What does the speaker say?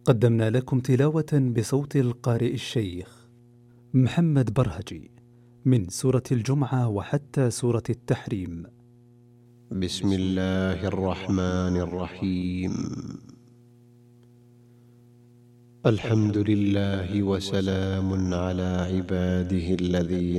قدمنا لكم تلاوة بصوت القارئ الشيخ محمد برهجي من سورة الجمعة وحتى سورة التحريم. بسم الله الرحمن الرحيم. الحمد لله وسلام على عباده الذين